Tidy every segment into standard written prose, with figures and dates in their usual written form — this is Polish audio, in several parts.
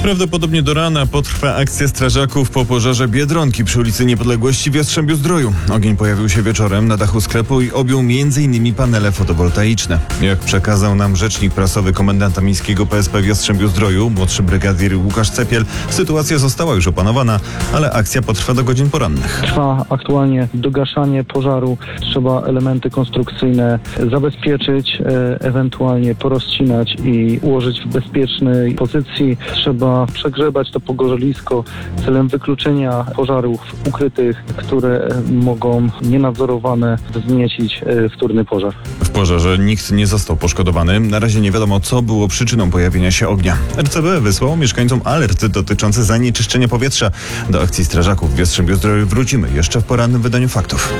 Prawdopodobnie do rana potrwa akcja strażaków po pożarze Biedronki przy ulicy Niepodległości w Jastrzębiu-Zdroju. Ogień pojawił się wieczorem na dachu sklepu i objął m.in. panele fotowoltaiczne. Jak przekazał nam rzecznik prasowy komendanta miejskiego PSP w Jastrzębiu-Zdroju, młodszy brygadier Łukasz Cepiel, sytuacja została już opanowana, ale akcja potrwa do godzin porannych. Trwa aktualnie dogaszanie pożaru. Trzeba elementy konstrukcyjne zabezpieczyć, ewentualnie porozcinać i ułożyć w bezpiecznej pozycji. Trzeba przegrzebać to pogorzelisko celem wykluczenia pożarów ukrytych, które mogą nienadzorowane wzniecić wtórny pożar. W pożarze nikt nie został poszkodowany. Na razie nie wiadomo, co było przyczyną pojawienia się ognia. RCB wysłało mieszkańcom alert dotyczący zanieczyszczenia powietrza. Do akcji strażaków w Jastrzębiu-Zdroju wrócimy jeszcze w porannym wydaniu faktów.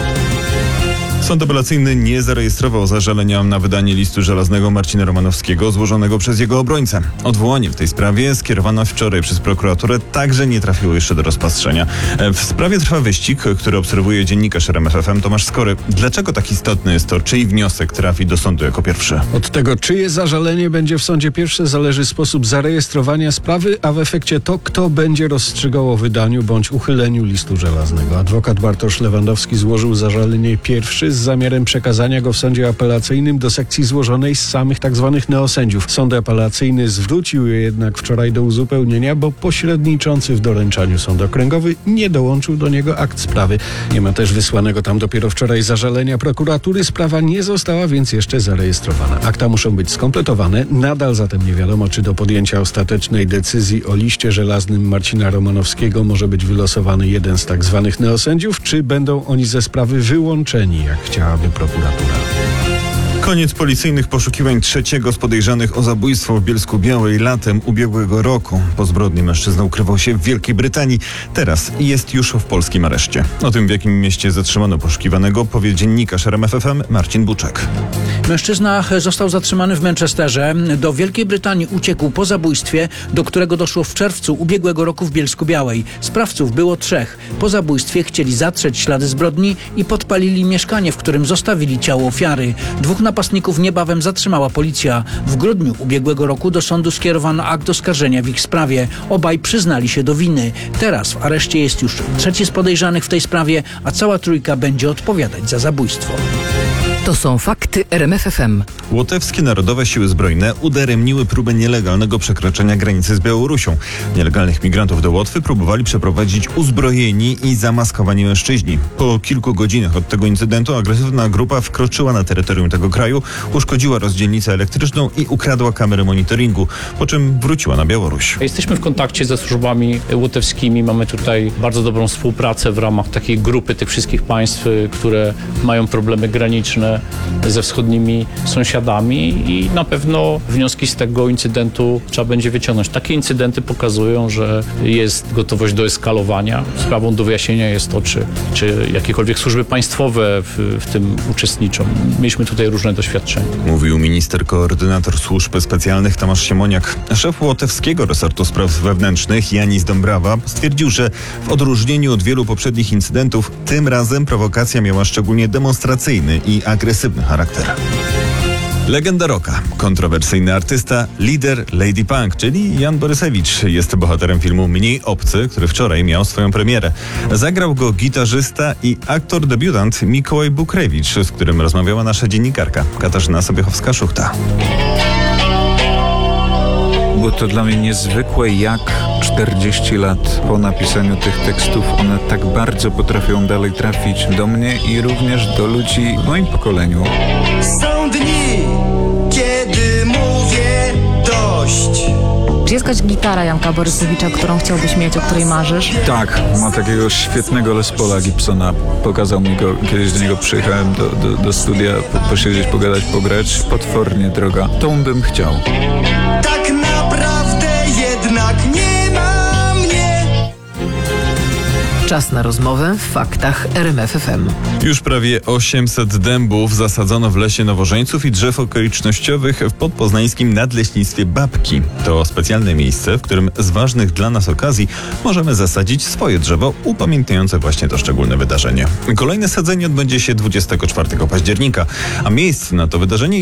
Sąd apelacyjny nie zarejestrował zażalenia na wydanie listu żelaznego Marcina Romanowskiego złożonego przez jego obrońcę. Odwołanie w tej sprawie skierowane wczoraj przez prokuraturę także nie trafiło jeszcze do rozpatrzenia. W sprawie trwa wyścig, który obserwuje dziennikarz RMF FM Tomasz Skory. Dlaczego tak istotne jest to, czyj wniosek trafi do sądu jako pierwszy? Od tego, czyje zażalenie będzie w sądzie pierwsze, zależy sposób zarejestrowania sprawy, a w efekcie to, kto będzie rozstrzygał o wydaniu bądź uchyleniu listu żelaznego. Adwokat Bartosz Lewandowski złożył zażalenie pierwszy z zamiarem przekazania go w sądzie apelacyjnym do sekcji złożonej z samych tzw. neosędziów. Sąd apelacyjny zwrócił je jednak wczoraj do uzupełnienia, bo pośredniczący w doręczaniu sąd okręgowy nie dołączył do niego akt sprawy. Nie ma też wysłanego tam dopiero wczoraj zażalenia prokuratury. Sprawa nie została więc jeszcze zarejestrowana. Akta muszą być skompletowane. Nadal zatem nie wiadomo, czy do podjęcia ostatecznej decyzji o liście żelaznym Marcina Romanowskiego może być wylosowany jeden z tzw. neosędziów, czy będą oni ze sprawy wyłączeni, jak chciałaby prokuratura. Koniec policyjnych poszukiwań trzeciego z podejrzanych o zabójstwo w Bielsku-Białej latem ubiegłego roku. Po zbrodni mężczyzna ukrywał się w Wielkiej Brytanii. Teraz jest już w polskim areszcie. O tym, w jakim mieście zatrzymano poszukiwanego, powie dziennikarz RMF FM Marcin Buczek. Mężczyzna został zatrzymany w Manchesterze. Do Wielkiej Brytanii uciekł po zabójstwie, do którego doszło w czerwcu ubiegłego roku w Bielsku-Białej. Sprawców było 3. Po zabójstwie chcieli zatrzeć ślady zbrodni i podpalili mieszkanie, w którym zostawili ciało ofiary. 2 napastników niebawem zatrzymała policja. W grudniu ubiegłego roku do sądu skierowano akt oskarżenia w ich sprawie. Obaj przyznali się do winy. Teraz w areszcie jest już 3 z podejrzanych w tej sprawie, a cała trójka będzie odpowiadać za zabójstwo. To są fakty RMF FM. Łotewskie Narodowe Siły Zbrojne udaremniły próbę nielegalnego przekroczenia granicy z Białorusią. Nielegalnych migrantów do Łotwy próbowali przeprowadzić uzbrojeni i zamaskowani mężczyźni. Po kilku godzinach od tego incydentu agresywna grupa wkroczyła na terytorium tego kraju, uszkodziła rozdzielnicę elektryczną i ukradła kamery monitoringu, po czym wróciła na Białoruś. Jesteśmy w kontakcie ze służbami łotewskimi. Mamy tutaj bardzo dobrą współpracę w ramach takiej grupy tych wszystkich państw, które mają problemy graniczne ze wschodnimi sąsiadami i na pewno wnioski z tego incydentu trzeba będzie wyciągnąć. Takie incydenty pokazują, że jest gotowość do eskalowania. Sprawą do wyjaśnienia jest to, czy jakiekolwiek służby państwowe w tym uczestniczą. Mieliśmy tutaj różne doświadczenia. Mówił minister koordynator służb specjalnych Tomasz Siemoniak. Szef łotewskiego resortu spraw wewnętrznych Janis Dąbrawa stwierdził, że w odróżnieniu od wielu poprzednich incydentów, tym razem prowokacja miała szczególnie demonstracyjny i agresywny charakter. Legenda rocka, kontrowersyjny artysta, lider Lady Punk, czyli Jan Borysewicz, jest bohaterem filmu Mniej obcy, który wczoraj miał swoją premierę. Zagrał go gitarzysta i aktor debiutant Mikołaj Bukrewicz, z którym rozmawiała nasza dziennikarka Katarzyna Sobiechowska-Szuchta. Było to dla mnie niezwykłe, jak 40 lat po napisaniu tych tekstów one tak bardzo potrafią dalej trafić do mnie i również do ludzi w moim pokoleniu. Są dni, kiedy mówię dość. Czy jest jakaś gitara Janka Borysewicza, którą chciałbyś mieć, o której marzysz? Tak, ma takiego świetnego Les Paula Gibsona. Pokazał mi go, kiedyś do niego przyjechałem do studia, posiedzieć, pogadać, pograć. Potwornie droga. Tą bym chciał. Tak naprawdę jednak nie ma mnie. Czas na rozmowę w faktach RMF FM. Już prawie 800 dębów zasadzono w lesie Nowożeńców i drzew okolicznościowych w podpoznańskim nadleśnictwie Babki. To specjalne miejsce, w którym z ważnych dla nas okazji możemy zasadzić swoje drzewo upamiętniające właśnie to szczególne wydarzenie. Kolejne sadzenie odbędzie się 24 października, a miejsce na to wydarzenie